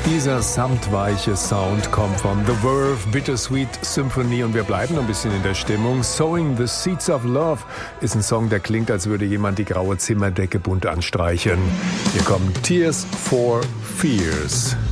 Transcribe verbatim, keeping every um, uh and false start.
Dieser samtweiche Sound kommt von The Verve, Bittersweet Symphony und wir bleiben noch ein bisschen in der Stimmung. Sowing the Seeds of Love ist ein Song, der klingt, als würde jemand die graue Zimmerdecke bunt anstreichen. Hier kommen Tears for Fears.